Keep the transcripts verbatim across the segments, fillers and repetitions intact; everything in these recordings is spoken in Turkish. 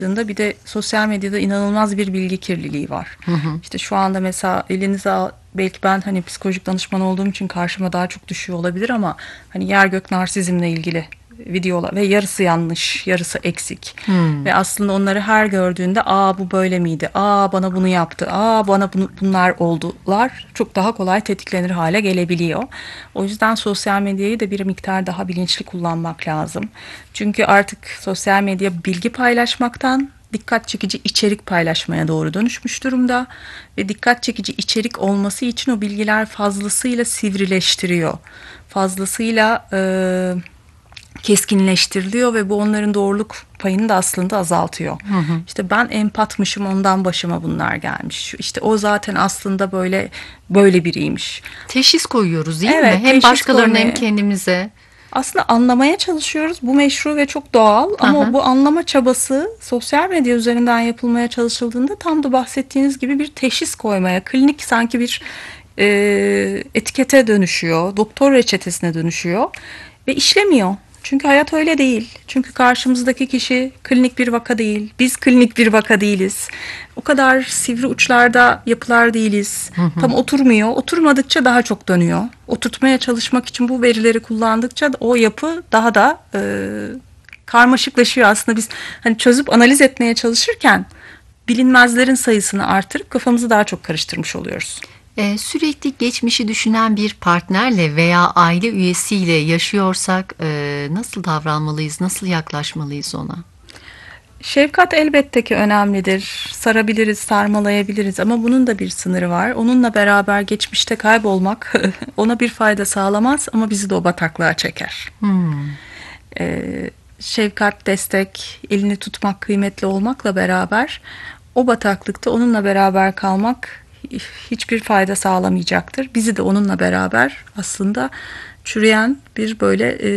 Bir de sosyal medyada inanılmaz bir bilgi kirliliği var. Hı hı. İşte şu anda mesela elinize al, belki ben hani psikolojik danışman olduğum için karşıma daha çok düşüyor olabilir ama hani yer gök narsizmle ilgili videolar ve yarısı yanlış, yarısı eksik. Hmm. Ve aslında onları her gördüğünde aa bu böyle miydi? Aa bana bunu yaptı. Aa bana bunu, bunlar oldular. Çok daha kolay tetiklenir hale gelebiliyor. O yüzden sosyal medyayı da bir miktar daha bilinçli kullanmak lazım. Çünkü artık sosyal medya bilgi paylaşmaktan dikkat çekici içerik paylaşmaya doğru dönüşmüş durumda ve dikkat çekici içerik olması için o bilgiler fazlasıyla sivrileştiriyor. Fazlasıyla e, keskinleştiriliyor ve bu onların doğruluk payını da aslında azaltıyor. Hı hı. İşte ben empatmışım, ondan başıma bunlar gelmiş. İşte o zaten aslında böyle böyle biriymiş. Teşhis koyuyoruz değil evet, mi? Hem başkalarına hem kendimize. Aslında anlamaya çalışıyoruz. Bu meşru ve çok doğal. Ama Aha. bu anlama çabası sosyal medya üzerinden yapılmaya çalışıldığında tam da bahsettiğiniz gibi bir teşhis koymaya, klinik sanki bir e, etikete dönüşüyor. Doktor reçetesine dönüşüyor ve işlemiyor. Çünkü hayat öyle değil. Çünkü karşımızdaki kişi klinik bir vaka değil. Biz klinik bir vaka değiliz. O kadar sivri uçlarda yapılar değiliz. Hı hı. Tam oturmuyor. Oturmadıkça daha çok dönüyor. Oturtmaya çalışmak için bu verileri kullandıkça o yapı daha da e, karmaşıklaşıyor. Aslında biz hani çözüp analiz etmeye çalışırken bilinmezlerin sayısını artırıp kafamızı daha çok karıştırmış oluyoruz. Ee, sürekli geçmişi düşünen bir partnerle veya aile üyesiyle yaşıyorsak e, nasıl davranmalıyız, nasıl yaklaşmalıyız ona? Şefkat elbette ki önemlidir. Sarabiliriz, sarmalayabiliriz ama bunun da bir sınırı var. Onunla beraber geçmişte kaybolmak ona bir fayda sağlamaz ama bizi de o bataklığa çeker. Hmm. Ee, şefkat, destek, elini tutmak, kıymetli olmakla beraber o bataklıkta onunla beraber kalmak hiçbir fayda sağlamayacaktır. Bizi de onunla beraber aslında çürüyen bir böyle e,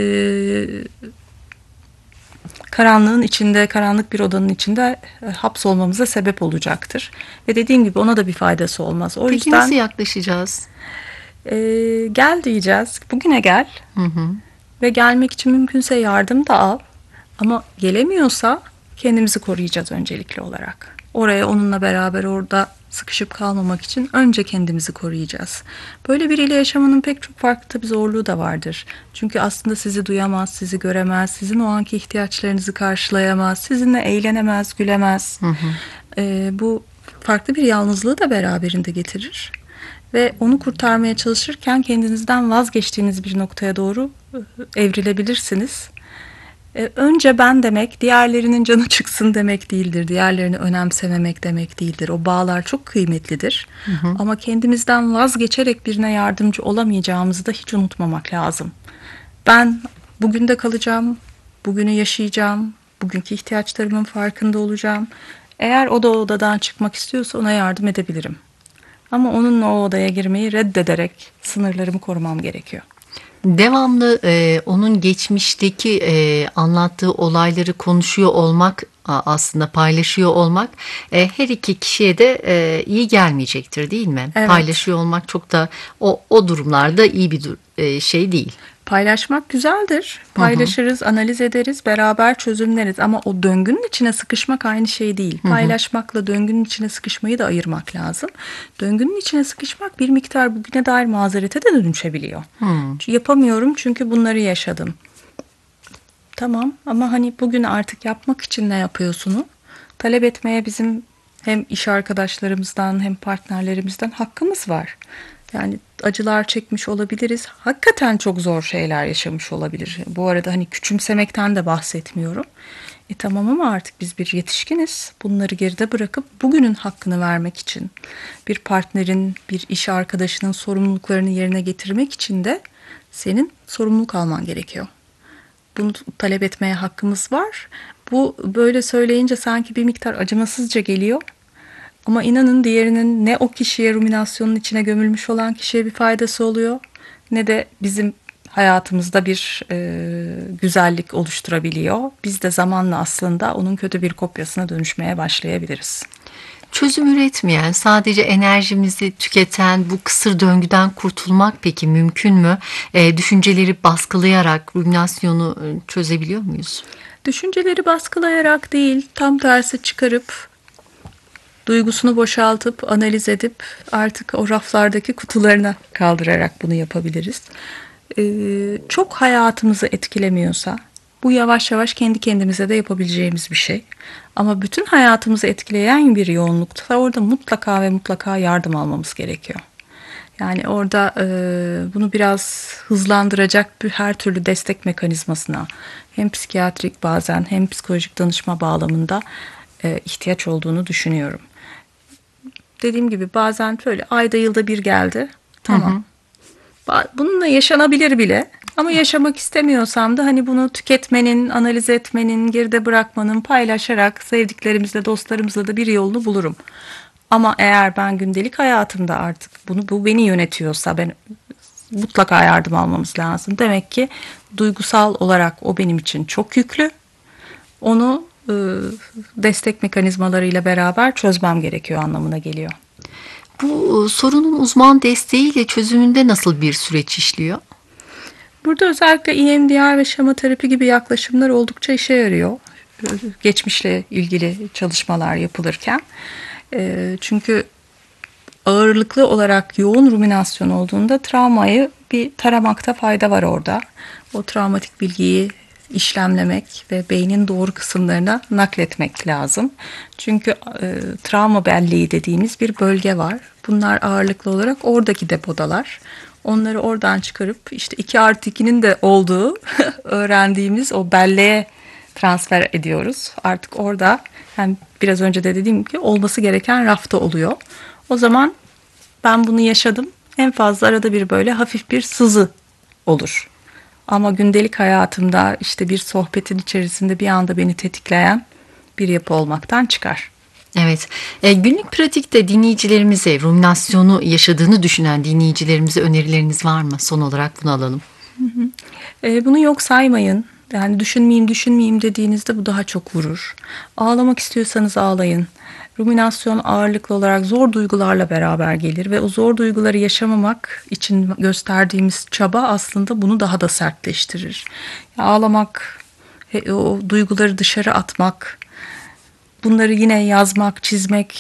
karanlığın içinde, karanlık bir odanın içinde e, hapsolmamıza sebep olacaktır. Ve dediğim gibi ona da bir faydası olmaz. O Peki yüzden, nasıl yaklaşacağız? E, gel diyeceğiz. Bugüne gel. Hı hı. Ve gelmek için mümkünse yardım da al. Ama gelemiyorsa kendimizi koruyacağız öncelikli olarak. Oraya onunla beraber orada sıkışıp kalmamak için önce kendimizi koruyacağız. Böyle biriyle yaşamanın pek çok farklı tabii zorluğu da vardır. Çünkü aslında sizi duyamaz, sizi göremez, sizin o anki ihtiyaçlarınızı karşılayamaz, sizinle eğlenemez, gülemez. Hı hı. Ee, bu farklı bir yalnızlığı da beraberinde getirir. Ve onu kurtarmaya çalışırken kendinizden vazgeçtiğiniz bir noktaya doğru evrilebilirsiniz. Önce ben demek, diğerlerinin canı çıksın demek değildir. Diğerlerini önemsememek demek değildir. O bağlar çok kıymetlidir. Hı hı. Ama kendimizden vazgeçerek birine yardımcı olamayacağımızı da hiç unutmamak lazım. Ben bugün de kalacağım, bugünü yaşayacağım, bugünkü ihtiyaçlarımın farkında olacağım. Eğer o da o odadan çıkmak istiyorsa ona yardım edebilirim. Ama onunla o odaya girmeyi reddederek sınırlarımı korumam gerekiyor. Devamlı e, onun geçmişteki e, anlattığı olayları konuşuyor olmak, aslında paylaşıyor olmak e, her iki kişiye de e, iyi gelmeyecektir değil mi? Evet. Paylaşıyor olmak çok da o, o durumlarda iyi bir e, şey değil. Paylaşmak güzeldir. Paylaşırız, hı hı. analiz ederiz, beraber çözümleriz. Ama o döngünün içine sıkışmak aynı şey değil. Hı hı. Paylaşmakla döngünün içine sıkışmayı da ayırmak lazım. Döngünün içine sıkışmak bir miktar bugüne dair mazerete de dönüşebiliyor. Hı. Yapamıyorum çünkü bunları yaşadım. Tamam ama hani bugün artık yapmak için ne yapıyorsunuz? Talep etmeye bizim hem iş arkadaşlarımızdan hem partnerlerimizden hakkımız var. Yani acılar çekmiş olabiliriz. Hakikaten çok zor şeyler yaşamış olabilir. Bu arada hani küçümsemekten de bahsetmiyorum. E tamam ama artık biz bir yetişkiniz. Bunları geride bırakıp bugünün hakkını vermek için, bir partnerin, bir iş arkadaşının sorumluluklarını yerine getirmek için de senin sorumluluk alman gerekiyor. Bunu talep etmeye hakkımız var. Bu böyle söyleyince sanki bir miktar acımasızca geliyor. Ama inanın diğerinin ne o kişiye, ruminasyonun içine gömülmüş olan kişiye bir faydası oluyor, ne de bizim hayatımızda bir e, güzellik oluşturabiliyor. Biz de zamanla aslında onun kötü bir kopyasına dönüşmeye başlayabiliriz. Çözüm üretmeyen, sadece enerjimizi tüketen bu kısır döngüden kurtulmak peki mümkün mü? E, düşünceleri baskılayarak ruminasyonu e, çözebiliyor muyuz? Düşünceleri baskılayarak değil, tam tersi çıkarıp, duygusunu boşaltıp, analiz edip artık o raflardaki kutularına kaldırarak bunu yapabiliriz. Ee, çok hayatımızı etkilemiyorsa bu yavaş yavaş kendi kendimize de yapabileceğimiz bir şey. Ama bütün hayatımızı etkileyen bir yoğunlukta orada mutlaka ve mutlaka yardım almamız gerekiyor. Yani orada e, bunu biraz hızlandıracak bir her türlü destek mekanizmasına hem psikiyatrik bazen hem psikolojik danışma bağlamında e, ihtiyaç olduğunu düşünüyorum. Dediğim gibi bazen böyle ayda yılda bir geldi. Tamam. Hı hı. Bununla yaşanabilir bile. Ama yaşamak istemiyorsam da hani bunu tüketmenin, analiz etmenin, geride bırakmanın, paylaşarak sevdiklerimizle, dostlarımızla da bir yolunu bulurum. Ama eğer ben gündelik hayatımda artık bunu bu beni yönetiyorsa ben mutlaka yardım almamız lazım. Demek ki duygusal olarak o benim için çok yüklü. Onu e, destek mekanizmalarıyla beraber çözmem gerekiyor anlamına geliyor. Bu sorunun uzman desteğiyle çözümünde nasıl bir süreç işliyor? Burada özellikle E M D R ve şema terapi gibi yaklaşımlar oldukça işe yarıyor. Geçmişle ilgili çalışmalar yapılırken. Çünkü ağırlıklı olarak yoğun ruminasyon olduğunda travmayı bir taramakta fayda var orada. O travmatik bilgiyi işlemlemek ve beynin doğru kısımlarına nakletmek lazım. Çünkü e, travma belleği dediğimiz bir bölge var. Bunlar ağırlıklı olarak oradaki depodalar. Onları oradan çıkarıp işte iki artı ikinin de olduğu öğrendiğimiz o belleğe transfer ediyoruz. Artık orada hem biraz önce de dediğim gibi olması gereken rafta oluyor. O zaman ben bunu yaşadım. En fazla arada bir böyle hafif bir sızı olur. Ama gündelik hayatımda işte bir sohbetin içerisinde bir anda beni tetikleyen bir yapı olmaktan çıkar. Evet, e, günlük pratikte dinleyicilerimize, ruminasyonu yaşadığını düşünen dinleyicilerimize önerileriniz var mı? Son olarak bunu alalım. Hı hı. E, bunu yok saymayın. Yani düşünmeyeyim düşünmeyeyim dediğinizde bu daha çok vurur. Ağlamak istiyorsanız ağlayın. Ruminasyon ağırlıklı olarak zor duygularla beraber gelir ve o zor duyguları yaşamamak için gösterdiğimiz çaba aslında bunu daha da sertleştirir. Ağlamak, o duyguları dışarı atmak, bunları yine yazmak, çizmek,